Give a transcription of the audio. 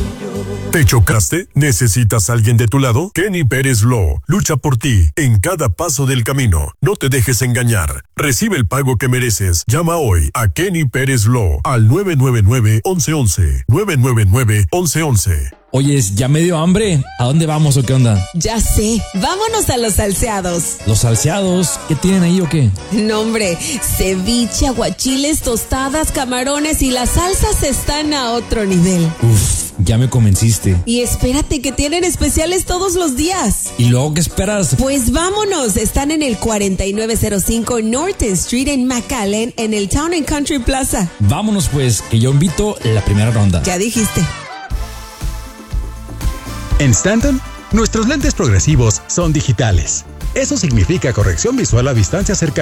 ¿Te chocaste? ¿Necesitas a alguien de tu lado? Kenny Pérez Law lucha por ti en cada paso del camino. No te dejes engañar. Recibe el pago que mereces. Llama hoy a Kenny Pérez Law al 999-1111. 999-1111. Oyes, ya me dio hambre. ¿A dónde vamos o qué onda? Ya sé, vámonos a Los Salseados. ¿Los salseados? ¿Qué tienen ahí o qué? No, hombre, ceviche, aguachiles, tostadas, camarones y las salsas están a otro nivel. Uf, ya me convenciste. Y espérate que tienen especiales todos los días. ¿Y luego qué esperas? Pues vámonos, están en el 4905 Norton Street en McAllen, en el Town and Country Plaza. Vámonos pues, que yo invito la primera ronda. Ya dijiste. En Stanton, nuestros lentes progresivos son digitales. Eso significa corrección visual a distancia cercana.